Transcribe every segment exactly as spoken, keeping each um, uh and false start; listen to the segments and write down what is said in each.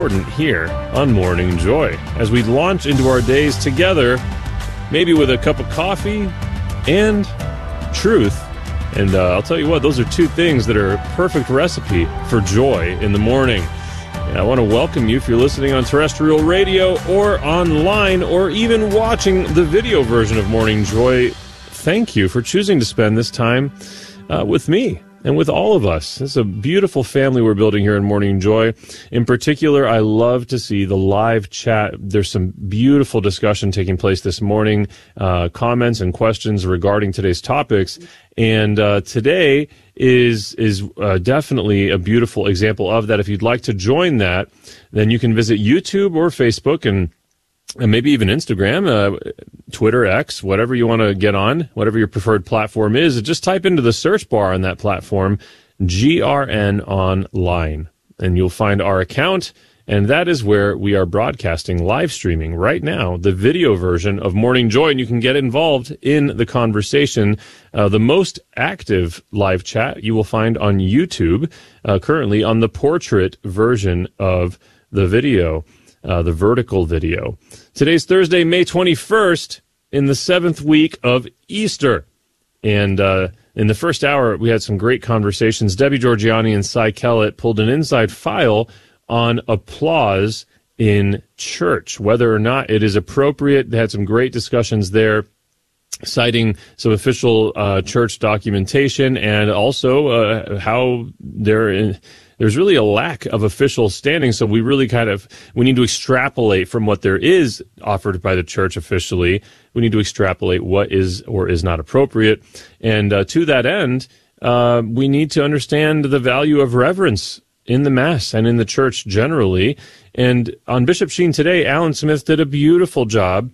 Here on Morning Joy as we launch into our days together, maybe with a cup of coffee and truth. And uh, I'll tell you what, those are two things that are a perfect recipe for joy in the morning. And I want to welcome you if you're listening on terrestrial radio or online or even watching the video version of Morning Joy. Thank you for choosing to spend this time uh, with me and with all of us. It's a beautiful family we're building here in Morning Joy. In particular, I love to see the live chat. There's some beautiful discussion taking place this morning, uh, comments and questions regarding today's topics. And uh, today is is uh, definitely a beautiful example of that. If you'd like to join that, then you can visit YouTube or Facebook and And maybe even Instagram, uh, Twitter, X, whatever you want to get on, whatever your preferred platform is. Just type into the search bar on that platform, G R N Online, and you'll find our account. And that is where we are broadcasting, live streaming right now, the video version of Morning Joy. And you can get involved in the conversation. Uh, the most active live chat you will find on YouTube, uh, currently on the portrait version of the video. Uh, the vertical video. Today's Thursday, May twenty-first, in the seventh week of Easter. And uh, in the first hour, we had some great conversations. Debbie Georgiani and Cy Kellett pulled an inside file on applause in church, whether or not it is appropriate. They had some great discussions there, citing some official uh, church documentation and also uh, how they're in... There's really a lack of official standing, so we really kind of, we need to extrapolate from what there is offered by the church officially. We need to extrapolate what is or is not appropriate. And uh, to that end, uh, we need to understand the value of reverence in the Mass and in the church generally. And on Bishop Sheen today, Alan Smith did a beautiful job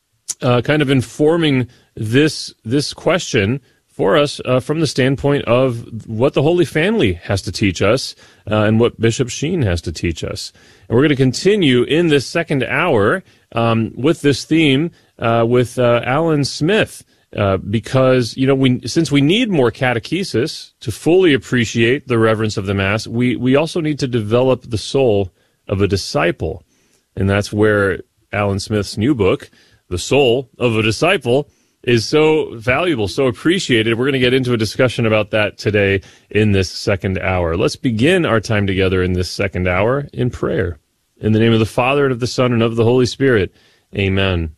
uh, kind of informing this this question for us uh, from the standpoint of what the Holy Family has to teach us uh, and what Bishop Sheen has to teach us. And we're going to continue in this second hour um, with this theme uh, with uh, Alan Smith uh, because, you know, we since we need more catechesis to fully appreciate the reverence of the Mass, we, we also need to develop the soul of a disciple. And that's where Alan Smith's new book, The Soul of a Disciple, is so valuable, so appreciated. We're going to get into a discussion about that today in this second hour. Let's begin our time together in this second hour in prayer. In the name of the Father, and of the Son, and of the Holy Spirit. Amen.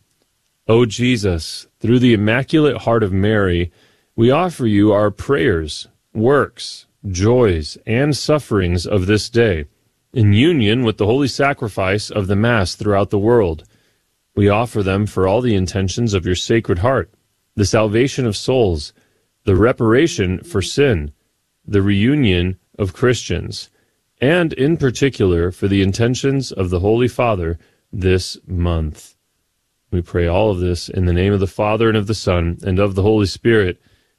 O Jesus, through the Immaculate Heart of Mary, we offer you our prayers, works, joys, and sufferings of this day, in union with the holy sacrifice of the Mass throughout the world. We offer them for all the intentions of your Sacred Heart, the salvation of souls, the reparation for sin, the reunion of Christians, and in particular for the intentions of the Holy Father this month. We pray all of this in the name of the Father, and of the Son, and of the Holy Spirit.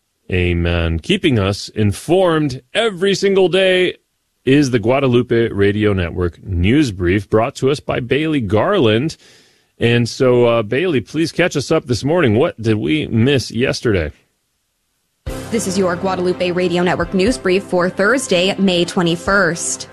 Amen. Keeping us informed every single day is the Guadalupe Radio Network News Brief, brought to us by Bailey Garland. And so, uh, Bailey, please catch us up this morning. What did we miss yesterday? This is your Guadalupe Radio Network News Brief for Thursday, May twenty-first.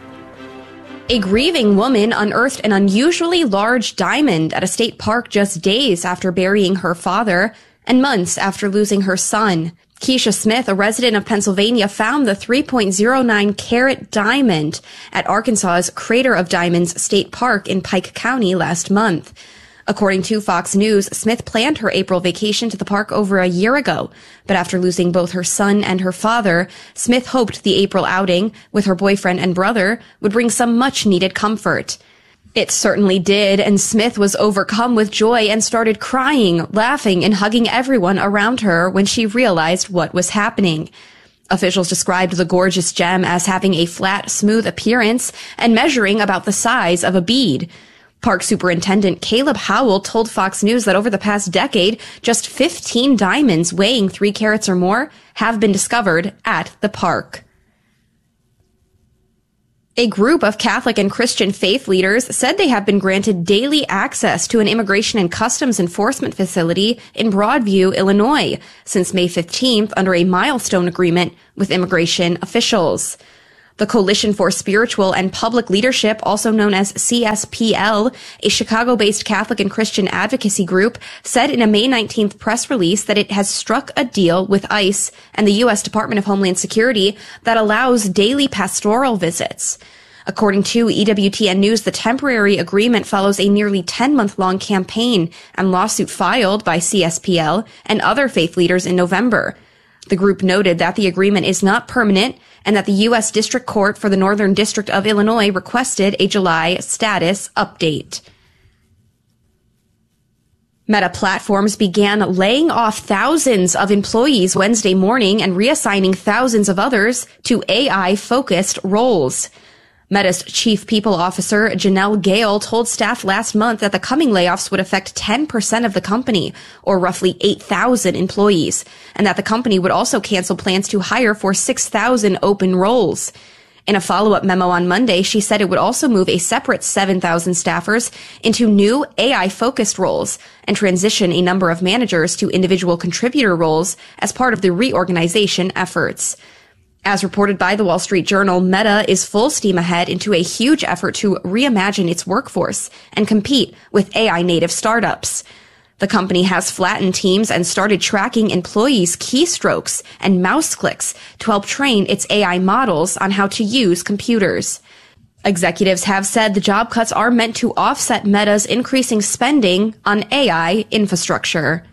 A grieving woman unearthed an unusually large diamond at a state park just days after burying her father and months after losing her son. Keisha Smith, a resident of Pennsylvania, found the three point oh nine carat diamond at Arkansas's Crater of Diamonds State Park in Pike County last month. According to Fox News, Smith planned her April vacation to the park over a year ago, but after losing both her son and her father, Smith hoped the April outing with her boyfriend and brother would bring some much-needed comfort. It certainly did, and Smith was overcome with joy and started crying, laughing, and hugging everyone around her when she realized what was happening. Officials described the gorgeous gem as having a flat, smooth appearance and measuring about the size of a bead. Park Superintendent Caleb Howell told Fox News that over the past decade, just fifteen diamonds weighing three carats or more have been discovered at the park. A group of Catholic and Christian faith leaders said they have been granted daily access to an immigration and customs enforcement facility in Broadview, Illinois, since May fifteenth under a milestone agreement with immigration officials. The Coalition for Spiritual and Public Leadership, also known as C S P L, a Chicago-based Catholic and Christian advocacy group, said in a May nineteenth press release that it has struck a deal with ICE and the U S Department of Homeland Security that allows daily pastoral visits. According to E W T N News, the temporary agreement follows a nearly ten-month-long campaign and lawsuit filed by C S P L and other faith leaders in November. The group noted that the agreement is not permanent and that the U S District Court for the Northern District of Illinois requested a July status update. Meta Platforms began laying off thousands of employees Wednesday morning and reassigning thousands of others to A I-focused roles. Meta's chief people officer, Janelle Gale, told staff last month that the coming layoffs would affect ten percent of the company, or roughly eight thousand employees, and that the company would also cancel plans to hire for six thousand open roles. In a follow-up memo on Monday, she said it would also move a separate seven thousand staffers into new A I-focused roles and transition a number of managers to individual contributor roles as part of the reorganization efforts. As reported by the Wall Street Journal, Meta is full steam ahead into a huge effort to reimagine its workforce and compete with A I native startups. The company has flattened teams and started tracking employees' keystrokes and mouse clicks to help train its A I models on how to use computers. Executives have said the job cuts are meant to offset Meta's increasing spending on A I infrastructure.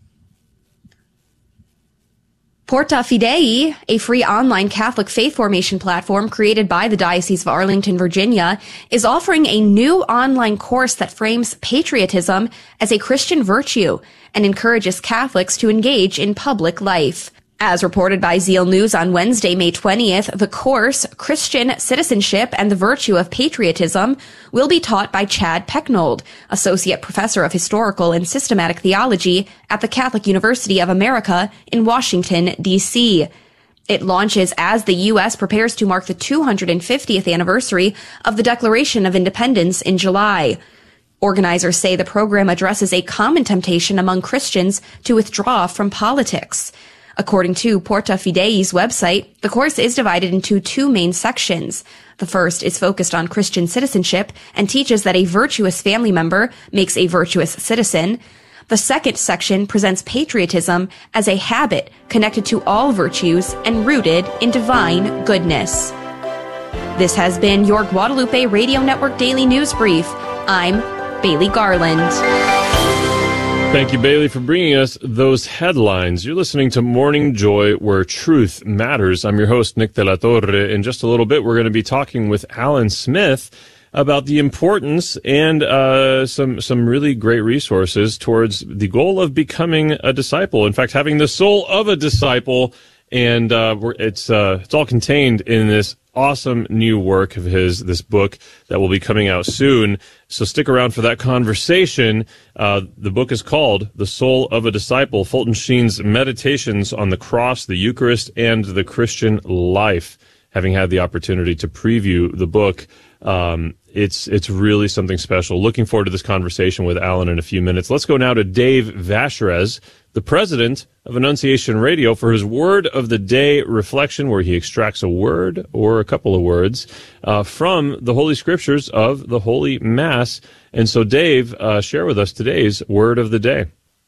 Porta Fidei, a free online Catholic faith formation platform created by the Diocese of Arlington, Virginia, is offering a new online course that frames patriotism as a Christian virtue and encourages Catholics to engage in public life. As reported by Zeal News on Wednesday, May twentieth, the course, Christian Citizenship and the Virtue of Patriotism, will be taught by Chad Pecknold, Associate Professor of Historical and Systematic Theology at the Catholic University of America in Washington, D C It launches as the U S prepares to mark the two hundred fiftieth anniversary of the Declaration of Independence in July. Organizers say the program addresses a common temptation among Christians to withdraw from politics. According to Porta Fidei's website, the course is divided into two main sections. The first is focused on Christian citizenship and teaches that a virtuous family member makes a virtuous citizen. The second section presents patriotism as a habit connected to all virtues and rooted in divine goodness. This has been your Guadalupe Radio Network Daily News Brief. I'm Bailey Garland. Thank you, Bailey, for bringing us those headlines. You're listening to Morning Joy, where truth matters. I'm your host, Nick De La Torre. In just a little bit, we're going to be talking with Alan Smith about the importance and uh, some some really great resources towards the goal of becoming a disciple. In fact, having the soul of a disciple, and uh, we're, it's uh, it's all contained in this awesome new work of his, this book that will be coming out soon. So stick around for that conversation. Uh, the book is called The Soul of a Disciple, Fulton Sheen's Meditations on the Cross, the Eucharist, and the Christian Life. Having had the opportunity to preview the book, um, it's it's really something special. Looking forward to this conversation with Alan in a few minutes. Let's go now to Dave Vacherez, the president of Annunciation Radio, for his Word of the Day reflection, where he extracts a word or a couple of words uh, from the Holy Scriptures of the Holy Mass. And so, Dave, uh, share with us today's Word of the Day.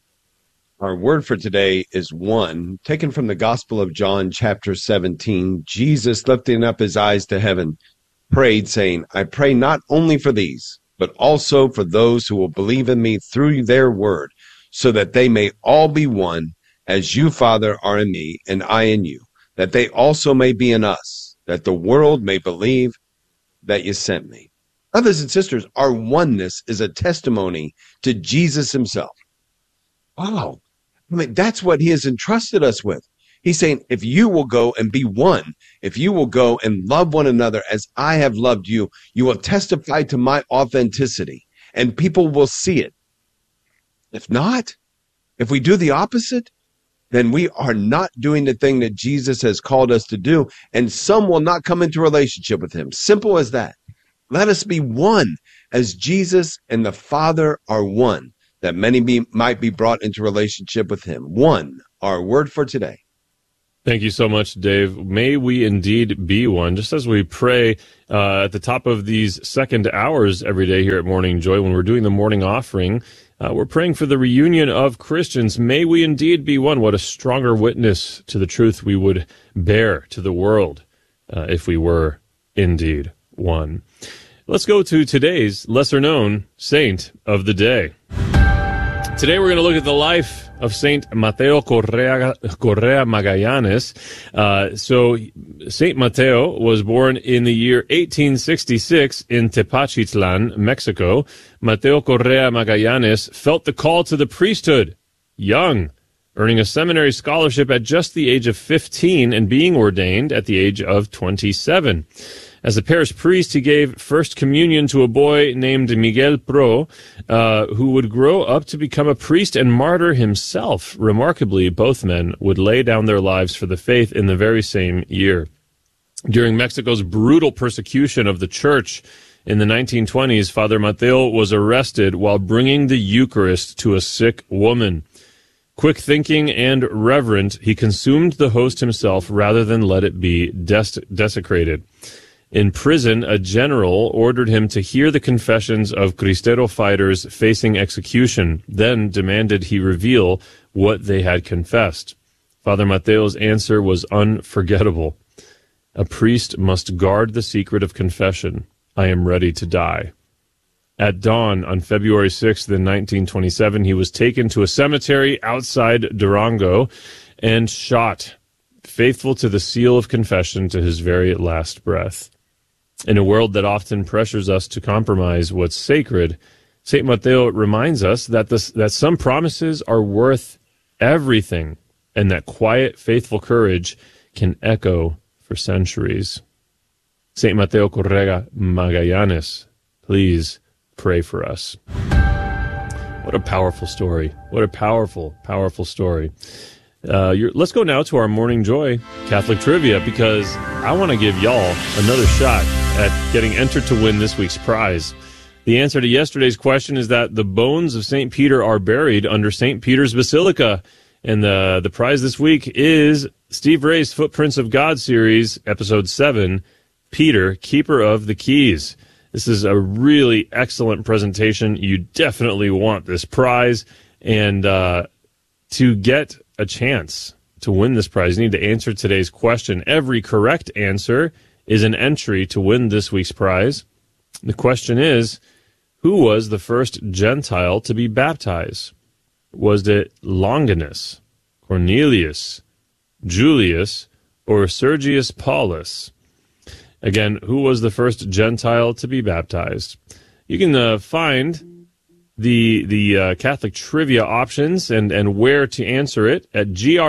Our word for today is one, taken from the Gospel of John, chapter seventeen. Jesus, lifting up his eyes to heaven, prayed, saying, I pray not only for these, but also for those who will believe in me through their word, so that they may all be one, as you, Father, are in me, and I in you, that they also may be in us, that the world may believe that you sent me. Brothers and sisters, our oneness is a testimony to Jesus himself. Wow. I mean, that's what he has entrusted us with. He's saying, if you will go and be one, if you will go and love one another as I have loved you, you will testify to my authenticity, and people will see it. If not, if we do the opposite, then we are not doing the thing that Jesus has called us to do, and some will not come into relationship with him. Simple as that. Let us be one as Jesus and the Father are one, that many be, might be brought into relationship with him. One, our word for today. Thank you so much, Dave. May we indeed be one. Just as we pray uh, at the top of these second hours every day here at Morning Joy, when we're doing the morning offering, uh, we're praying for the reunion of Christians. May we indeed be one. What a stronger witness to the truth we would bear to the world uh, if we were indeed one. Let's go to today's lesser-known saint of the day. Today we're going to look at the life of Saint Mateo Correa, Correa Magallanes. Uh, so Saint Mateo was born in the year eighteen sixty-six in Tepachitlan, Mexico. Mateo Correa Magallanes felt the call to the priesthood young, earning a seminary scholarship at just the age of fifteen and being ordained at the age of twenty-seven. As a parish priest, he gave first communion to a boy named Miguel Pro, uh, who would grow up to become a priest and martyr himself. Remarkably, both men would lay down their lives for the faith in the very same year. During Mexico's brutal persecution of the church in the nineteen twenties, Father Mateo was arrested while bringing the Eucharist to a sick woman. Quick thinking and reverent, he consumed the host himself rather than let it be des- desecrated. In prison, a general ordered him to hear the confessions of Cristero fighters facing execution, then demanded he reveal what they had confessed. Father Mateo's answer was unforgettable. A priest must guard the secret of confession. I am ready to die. At dawn on February sixth in nineteen twenty-seven, he was taken to a cemetery outside Durango and shot, faithful to the seal of confession to his very last breath. In a world that often pressures us to compromise what's sacred, Saint Mateo reminds us that this, that some promises are worth everything, and that quiet, faithful courage can echo for centuries. Saint Mateo Correa Magallanes, please pray for us. What a powerful story. What a powerful, powerful story. Uh, you're, let's go now to our Morning Joy Catholic Trivia, because I want to give y'all another shot at getting entered to win this week's prize. The answer to yesterday's question is that the bones of Saint Peter are buried under Saint Peter's Basilica. And the, the prize this week is Steve Ray's Footprints of God series, episode seven, Peter, Keeper of the Keys. This is a really excellent presentation. You definitely want this prize. And uh, to get a chance to win this prize, you need to answer today's question. Every correct answer is an entry to win this week's prize. The question is, who was the first Gentile to be baptized? Was it Longinus, Cornelius, Julius, or Sergius Paulus? Again, who was the first Gentile to be baptized? You can uh, find the the uh, Catholic trivia options and, and where to answer it at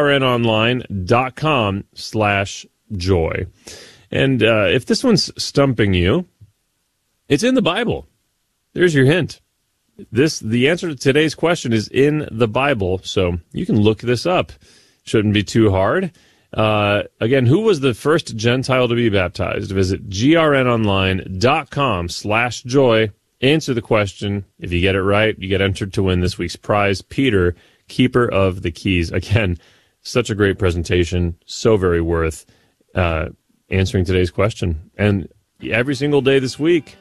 grnonline.com slash joy. And uh, if this one's stumping you, it's in the Bible. There's your hint. This the answer to today's question is in the Bible, so you can look this up. Shouldn't be too hard. Uh, again, who was the first Gentile to be baptized? Visit grnonline.com slash joy. Answer the question. If you get it right, you get entered to win this week's prize, Peter, Keeper of the Keys. Again, such a great presentation, so very worth uh, answering today's question. And every single day this week,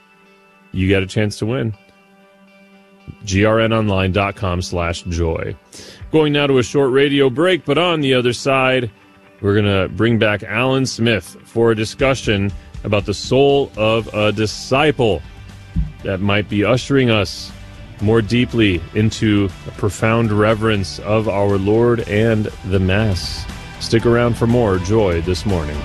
you get a chance to win. grnonline.com slash joy. Going now to a short radio break, but on the other side, we're going to bring back Alan Smith for a discussion about the soul of a disciple that might be ushering us more deeply into a profound reverence of our Lord and the Mass. Stick around for more Joy this morning.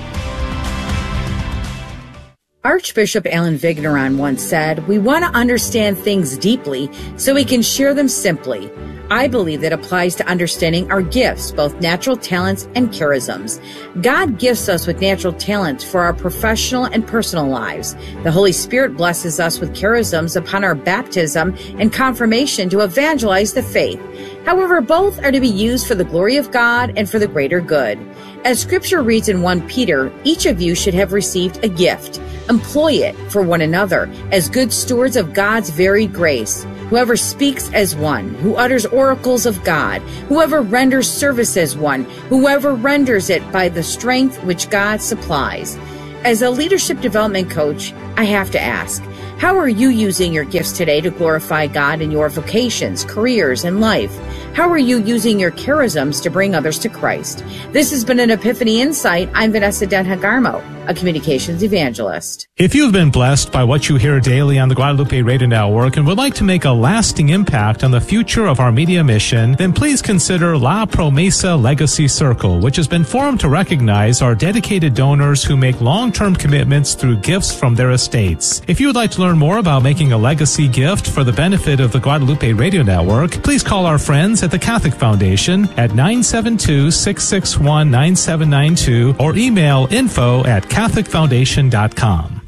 Archbishop Alan Vigneron once said, "We want to understand things deeply so we can share them simply." I believe that applies to understanding our gifts, both natural talents and charisms. God gifts us with natural talents for our professional and personal lives. The Holy Spirit blesses us with charisms upon our baptism and confirmation to evangelize the faith. However, both are to be used for the glory of God and for the greater good. As Scripture reads in First Peter, each of you should have received a gift. Employ it for one another as good stewards of God's varied grace. whoever speaks as one, who utters oracles of God, whoever renders service as one, whoever renders it by the strength which God supplies. As a leadership development coach, I have to ask, how are you using your gifts today to glorify God in your vocations, careers, and life? How are you using your charisms to bring others to Christ? This has been an Epiphany Insight. I'm Vanessa Denhagarmo, a communications evangelist. If you've been blessed by what you hear daily on the Guadalupe Radio Network and would like to make a lasting impact on the future of our media mission, then please consider La Promesa Legacy Circle, which has been formed to recognize our dedicated donors who make long-term commitments through gifts from their estates. If you would like to learn more about making a legacy gift for the benefit of the Guadalupe Radio Network, please call our friends at the Catholic Foundation at nine seven two, six six one, nine seven nine two or email info at catholic foundation dot com.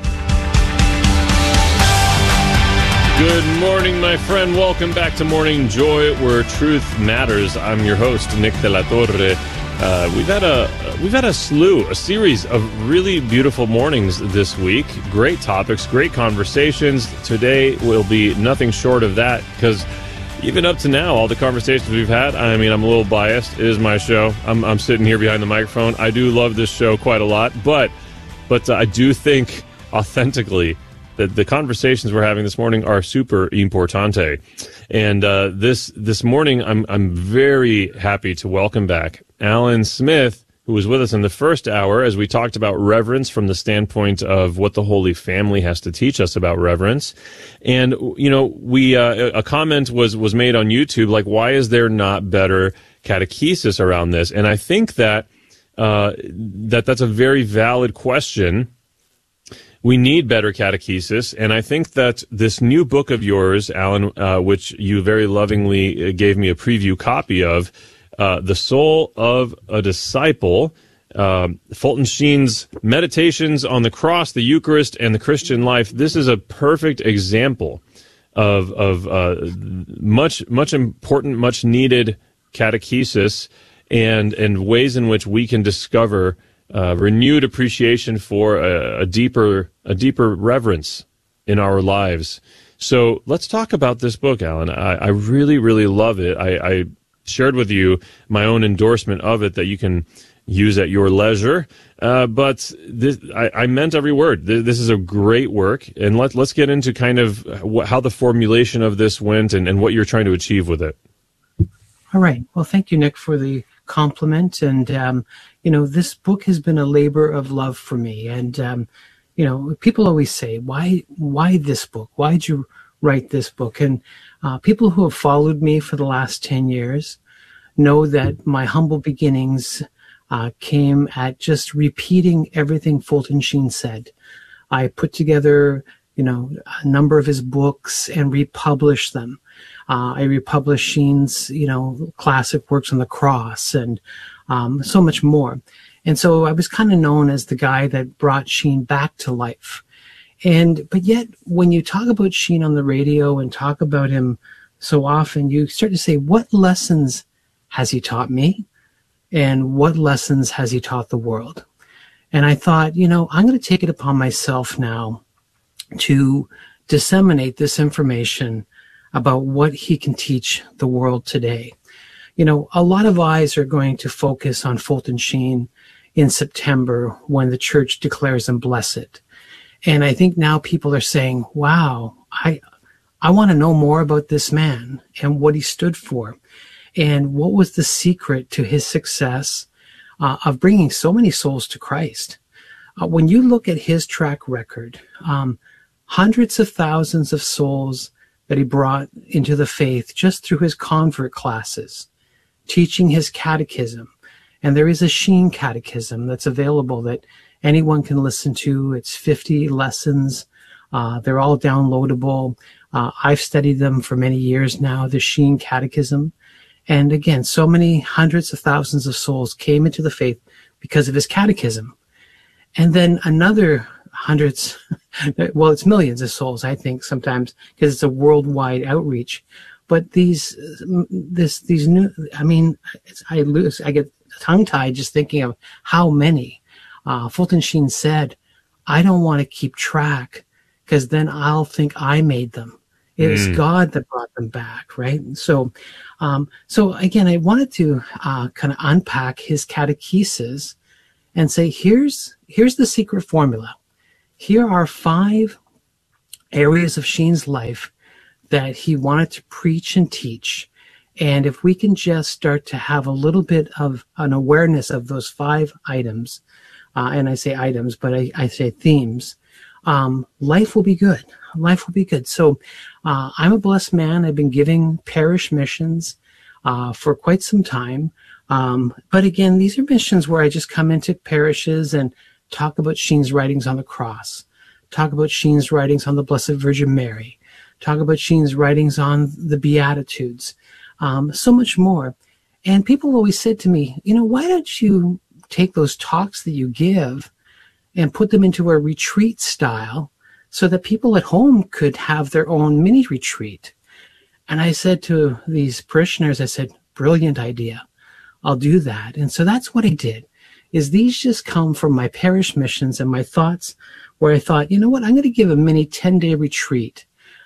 Good morning, my friend. Welcome back to Morning Joy, where truth matters. I'm your host, Nick de la Torre. Uh, we've had a we've had a slew, a series of really beautiful mornings this week. Great topics, great conversations. Today will be nothing short of that, because even up to now, all the conversations we've had, I mean, I'm a little biased. It is my show. I'm, I'm sitting here behind the microphone. I do love this show quite a lot, but but uh, I do think authentically that the conversations we're having this morning are super importante. And uh, this this morning, I'm I'm very happy to welcome back Alan Smith, who was with us in the first hour as we talked about reverence from the standpoint of what the Holy Family has to teach us about reverence. And, you know, we uh, a comment was, was made on YouTube, like, why is there not better catechesis around this? And I think that uh, that that's a very valid question. We need better catechesis, and I think that this new book of yours, Alan, uh, which you very lovingly gave me a preview copy of, Uh, The Soul of a Disciple, uh, Fulton Sheen's Meditations on the Cross, the Eucharist, and the Christian Life. This is a perfect example of of uh, much much important, much needed catechesis, and and ways in which we can discover uh, renewed appreciation for a, a deeper a deeper reverence in our lives. So let's talk about this book, Alan. I, I really really love it. I, I shared with you my own endorsement of it that you can use at your leisure. Uh, but this, I, I meant every word. This is a great work. And let, let's get into kind of wh- how the formulation of this went and, and what you're trying to achieve with it. All right. Well, thank you, Nick, for the compliment. And, um, you know, this book has been a labor of love for me. And, um, you know, people always say, why, why this book? Why'd you write this book? And uh, people who have followed me for the last ten years know that my humble beginnings uh, came at just repeating everything Fulton Sheen said. I put together, you know, a number of his books and republished them. Uh, I republished Sheen's, you know, classic works on the cross and um, so much more. And so I was kind of known as the guy that brought Sheen back to life. And, but yet when you talk about Sheen on the radio and talk about him so often, you start to say, what lessons has he taught me? And what lessons has he taught the world? And I thought, you know, I'm going to take it upon myself now to disseminate this information about what he can teach the world today. You know, a lot of eyes are going to focus on Fulton Sheen in September when the church declares him blessed. And I think now people are saying, wow, I I want to know more about this man and what he stood for and what was the secret to his success uh, of bringing so many souls to Christ. Uh, when you look at his track record, um, hundreds of thousands of souls that he brought into the faith just through his convert classes, teaching his catechism. And there is a Sheen catechism that's available that anyone can listen to. It's fifty lessons. Uh, they're all downloadable. Uh, I've studied them for many years now, the Sheen catechism. And again, so many hundreds of thousands of souls came into the faith because of his catechism. And then another hundreds, well, it's millions of souls, I think, sometimes, because it's a worldwide outreach. But these, this, these new, I mean, it's, I lose, I get tongue-tied just thinking of how many. Uh, Fulton Sheen said, I don't want to keep track because then I'll think I made them. It is mm. God that brought them back, right? So, um, so again, I wanted to uh, kind of unpack his catechesis and say, here's here's the secret formula. Here are five areas of Sheen's life that he wanted to preach and teach. And if we can just start to have a little bit of an awareness of those five items, uh, and I say items, but I, I say themes, um, life will be good. Life will be good. So uh, I'm a blessed man. I've been giving parish missions uh, for quite some time. Um, but again, these are missions where I just come into parishes and talk about Sheen's writings on the cross, talk about Sheen's writings on the Blessed Virgin Mary, talk about Sheen's writings on the Beatitudes, um, so much more. And people always said to me, you know, why don't you take those talks that you give and put them into a retreat style so that people at home could have their own mini retreat? And I said to these parishioners, I said, brilliant idea. I'll do that. And so that's what I did, is these just come from my parish missions and my thoughts where I thought, you know what, I'm going to give a mini ten-day retreat,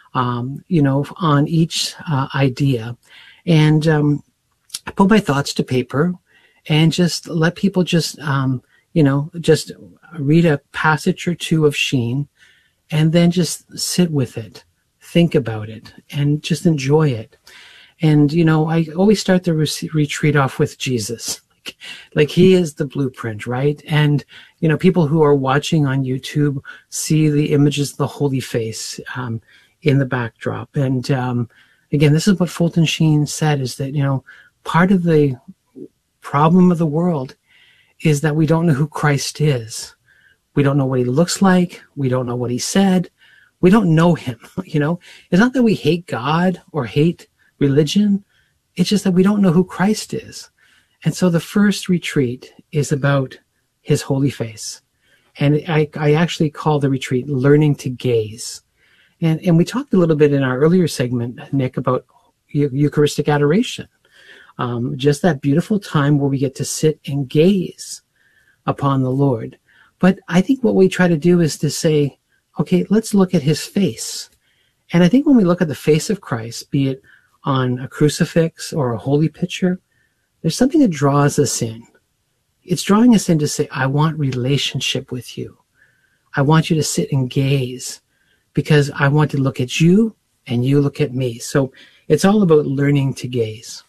um, you know, on each uh, idea. And um, I put my thoughts to paper and just let people just, um, you know, just read a passage or two of Sheen and then just sit with it, think about it, and just enjoy it. And, you know, I always start the re- retreat off with Jesus. Like, like he is the blueprint, right? And, you know, people who are watching on YouTube see the images of the Holy Face um, in the backdrop. And um, again, this is what Fulton Sheen said, is that, you know, part of the problem of the world is that we don't know who Christ is. We don't know what he looks like. We don't know what he said. We don't know him, you know. It's not that we hate God or hate religion. It's just that we don't know who Christ is. And so the first retreat is about his holy face. And I, I actually call the retreat Learning to Gaze. And, and we talked a little bit in our earlier segment, Nick, about Eucharistic adoration. Um, just that beautiful time where we get to sit and gaze upon the Lord. But I think what we try to do is to say, okay, let's look at his face. And I think when we look at the face of Christ, be it on a crucifix or a holy picture, there's something that draws us in. It's drawing us in to say, I want relationship with you. I want you to sit and gaze because I want to look at you and you look at me. So it's all about learning to gaze.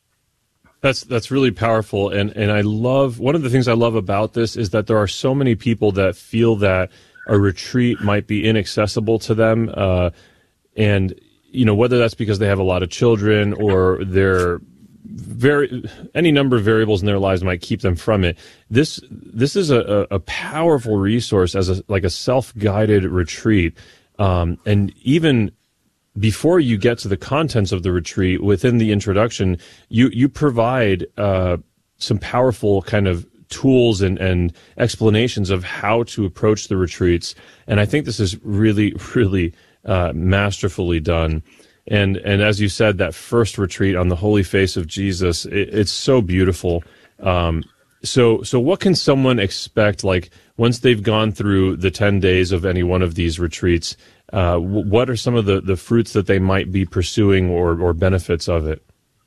That's that's really powerful. And, and I love, one of the things I love about this is that there are so many people that feel that a retreat might be inaccessible to them. Uh, and, you know, whether that's because they have a lot of children or they're very, any number of variables in their lives might keep them from it. This, this is a, a powerful resource as a, like a self-guided retreat. Um, and even before you get to the contents of the retreat, within the introduction, you, you provide, uh, some powerful kind of tools and, and explanations of how to approach the retreats. And I think this is really, really, uh, masterfully done. And, and as you said, that first retreat on the holy face of Jesus, it, it's so beautiful. Um, so, so what can someone expect, like, once they've gone through the ten days of any one of these retreats, uh, w- what are some of the, the fruits that they might be pursuing or, or benefits of it?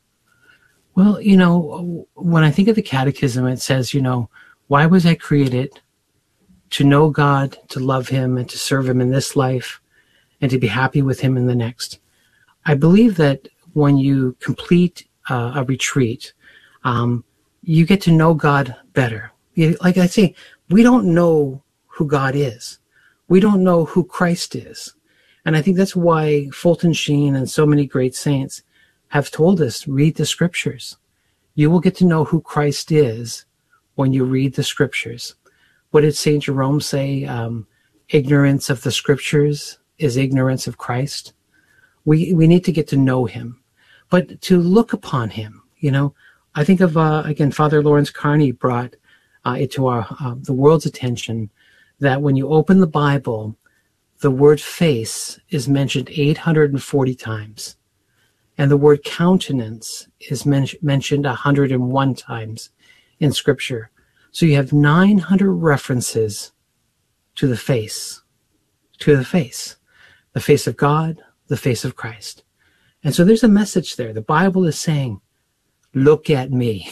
Well, you know, when I think of the Catechism, it says, you know, why was I created? To know God, to love him, and to serve him in this life, and to be happy with him in the next. I believe that when you complete uh, a retreat, um, you get to know God better. You, like I say, we don't know who God is. We don't know who Christ is. And I think that's why Fulton Sheen and so many great saints have told us, read the scriptures. You will get to know who Christ is when you read the scriptures. What did Saint Jerome say? Um, ignorance of the scriptures is ignorance of Christ. We we need to get to know him, but to look upon him. You know, I think of uh, again, Father Lawrence Carney brought uh, it to our uh, the world's attention that when you open the Bible, the word face is mentioned eight hundred forty times, and the word countenance is men- mentioned one hundred one times in Scripture. So you have nine hundred references to the face, to the face, the face of God, the face of Christ. And so there's a message there. The Bible is saying, look at me.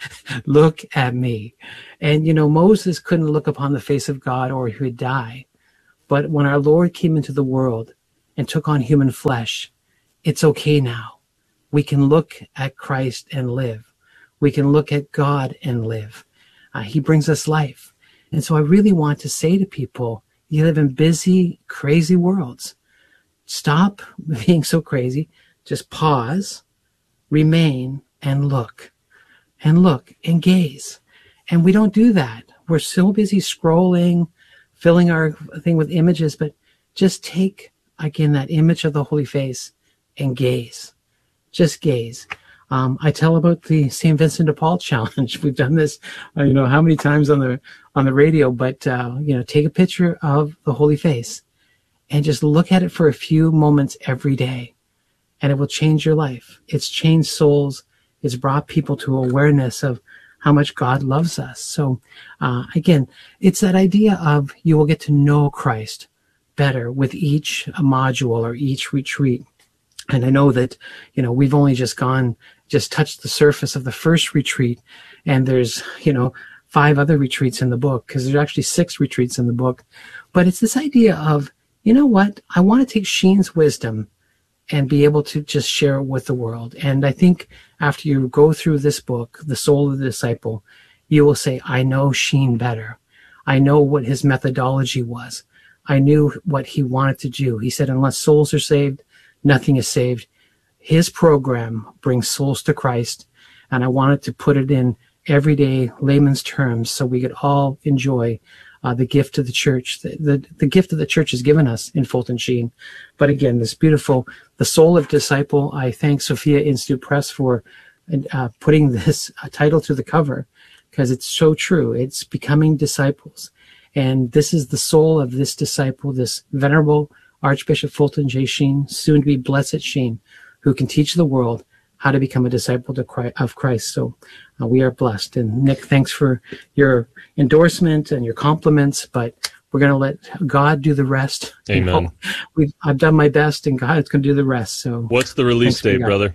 Look at me. And, you know, Moses couldn't look upon the face of God or he would die. But when our Lord came into the world and took on human flesh, it's okay now. We can look at Christ and live. We can look at God and live. Uh, he brings us life. And so I really want to say to people, you live in busy, crazy worlds. Stop being so crazy. Just pause, remain, and look. And look and gaze. And we don't do that. We're so busy scrolling, filling our thing with images, but just take, again, that image of the Holy Face and gaze. Just gaze. Um, I tell about the Saint Vincent de Paul challenge. We've done this, uh, you know, how many times on the on the radio, but, uh, you know, take a picture of the Holy Face and just look at it for a few moments every day, and it will change your life. It's changed souls. It's brought people to awareness of how much God loves us. So, uh, again, it's that idea of you will get to know Christ better with each module or each retreat. And I know that, you know, we've only just gone, just touched the surface of the first retreat, and there's, you know, five other retreats in the book, because there's actually six retreats in the book. But it's this idea of, you know what, I want to take Sheen's wisdom and be able to just share it with the world. And I think after you go through this book, The Soul of the Disciple, you will say, I know Sheen better. I know what his methodology was. I knew what he wanted to do. He said, unless souls are saved, nothing is saved. His program brings souls to Christ, and I wanted to put it in everyday layman's terms so we could all enjoy uh, the gift of the church. The, the, the gift of the church is given us in Fulton Sheen. But again, this beautiful, The Soul of Disciple. I thank Sophia Institute Press for uh, putting this uh, title to the cover, because it's so true. It's becoming disciples. And this is the soul of this disciple, this venerable Archbishop Fulton J. Sheen, soon to be Blessed Sheen, who can teach the world how to become a disciple of Christ. So uh, we are blessed. And Nick, thanks for your endorsement and your compliments, but we're going to let God do the rest. Amen. You know, we've, I've done my best, and God's going to do the rest. So what's the release date, brother?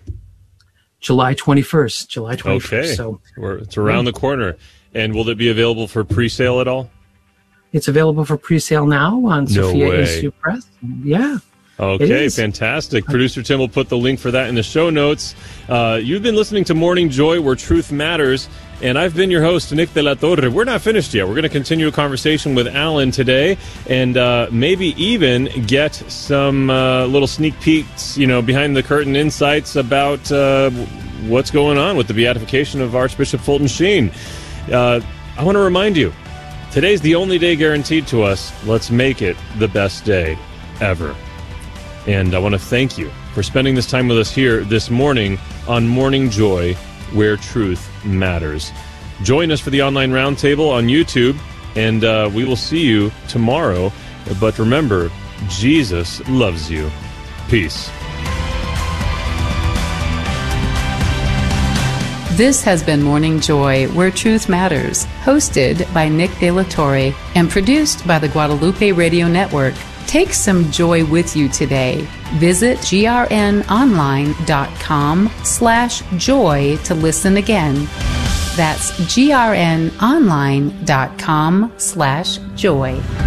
July twenty-first. July twenty-first. Okay. So We're, it's around yeah. the corner. And will it be available for pre-sale at all? It's available for pre-sale now on no Sophia way. Institute Press. Yeah. Okay, fantastic. Producer Tim will put the link for that in the show notes. Uh, you've been listening to Morning Joy, where truth matters, and I've been your host, Nick de la Torre. We're not finished yet. We're going to continue a conversation with Alan today, and uh, maybe even get some uh, little sneak peeks, you know, behind the curtain insights about uh, what's going on with the beatification of Archbishop Fulton Sheen. Uh, I want to remind you, today's the only day guaranteed to us. Let's make it the best day ever. And I want to thank you for spending this time with us here this morning on Morning Joy, where truth matters. Join us for the online roundtable on YouTube, and uh, we will see you tomorrow. But remember, Jesus loves you. Peace. This has been Morning Joy, where truth matters, hosted by Nick de la Torre and produced by the Guadalupe Radio Network. Take some joy with you today. Visit grnonline.com slash joy to listen again. That's grnonline.com slash joy.